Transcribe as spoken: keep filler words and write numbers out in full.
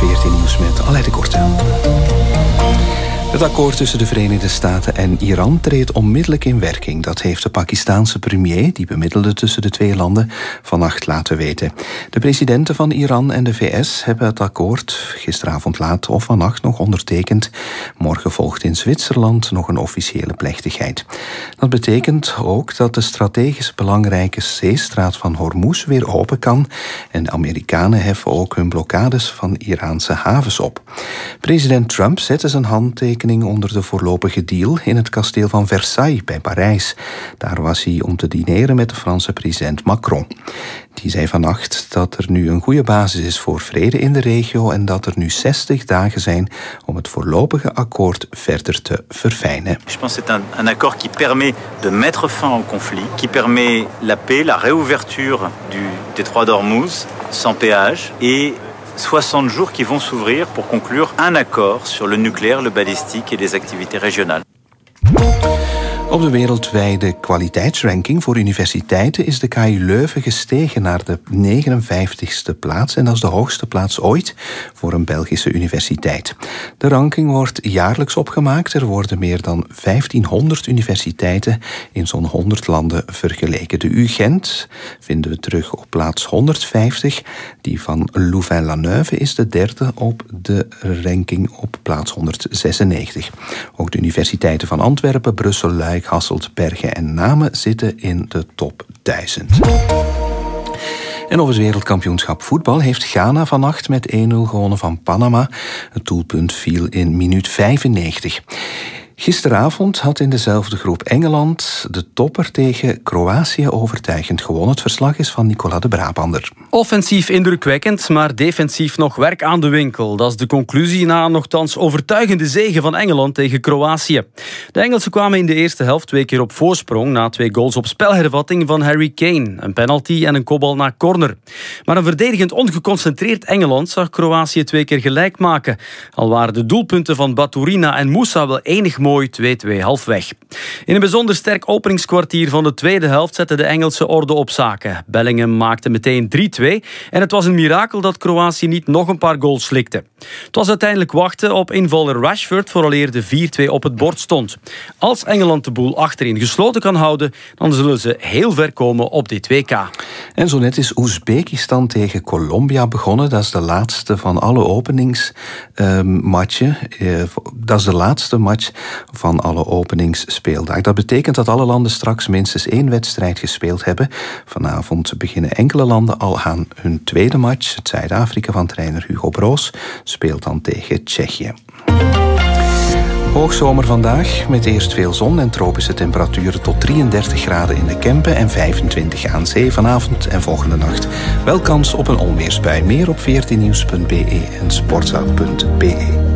veertien Nieuws met Aleid de Korte. Het akkoord tussen de Verenigde Staten en Iran treedt onmiddellijk in werking. Dat heeft de Pakistaanse premier, die bemiddelde tussen de twee landen, vannacht laten weten. De presidenten van Iran en de V S hebben het akkoord gisteravond laat of vannacht nog ondertekend. Morgen volgt in Zwitserland nog een officiële plechtigheid. Dat betekent ook dat de strategisch belangrijke zeestraat van Hormuz weer open kan. En de Amerikanen heffen ook hun blokkades van Iraanse havens op. President Trump zette zijn handtekening onder de voorlopige deal in het kasteel van Versailles bij Parijs. Daar was hij om te dineren met de Franse president Macron. Die zei vannacht dat er nu een goede basis is voor vrede in de regio en dat er nu zestig dagen zijn om het voorlopige akkoord verder te verfijnen. Je pense que c'est un, un accord qui permet de mettre fin au conflit, qui permet la paix, la réouverture du détroit d'Ormuz sans péage et soixante jours qui vont s'ouvrir pour conclure un accord sur le nucléaire, le balistique et les activités régionales. Op de wereldwijde kwaliteitsranking voor universiteiten is de K U Leuven gestegen naar de negenenvijftigste plaats. En dat is de hoogste plaats ooit voor een Belgische universiteit. De ranking wordt jaarlijks opgemaakt. Er worden meer dan vijftienhonderd universiteiten in zo'n honderd landen vergeleken. De U Gent vinden we terug op plaats honderdvijftig. Die van Louvain-la-Neuve is de derde op de ranking op plaats honderdzesennegentig. Ook de universiteiten van Antwerpen, Brussel, Luik, Hasselt, Bergen en Namen zitten in de top duizend. En op het wereldkampioenschap voetbal heeft Ghana vannacht met één nul gewonnen van Panama. Het doelpunt viel in minuut vijfennegentig. Gisteravond had in dezelfde groep Engeland de topper tegen Kroatië overtuigend gewonnen. Het verslag is van Nicolas de Brabander. Offensief indrukwekkend, maar defensief nog werk aan de winkel. Dat is de conclusie na een nochtans overtuigende zege van Engeland tegen Kroatië. De Engelsen kwamen in de eerste helft twee keer op voorsprong na twee goals op spelhervatting van Harry Kane. Een penalty en een kopbal naar corner. Maar een verdedigend ongeconcentreerd Engeland zag Kroatië twee keer gelijk maken. Al waren de doelpunten van Baturina en Moussa wel enig mooi twee-twee halfweg. In een bijzonder sterk openingskwartier van de tweede helft zette de Engelse orde op zaken. Bellingham maakte meteen drie-twee en het was een mirakel dat Kroatië niet nog een paar goals slikte. Het was uiteindelijk wachten op invaller Rashford vooraleer de vier-twee op het bord stond. Als Engeland de boel achterin gesloten kan houden, dan zullen ze heel ver komen op dit W K. En zo net is Oezbekistan tegen Colombia begonnen. Dat is de laatste van alle openingsmatchen. Uh, dat is de laatste match van alle openingsspeeldag. Dat betekent dat alle landen straks minstens één wedstrijd gespeeld hebben. Vanavond beginnen enkele landen al aan hun tweede match. Het Zuid-Afrika van trainer Hugo Broos speelt dan tegen Tsjechië. Hoogzomer vandaag, met eerst veel zon en tropische temperaturen tot drieëndertig graden in de Kempen en vijfentwintig aan zee. Vanavond en volgende nacht wel kans op een onweersbui. Meer op veertien nieuws punt be en sportza punt be.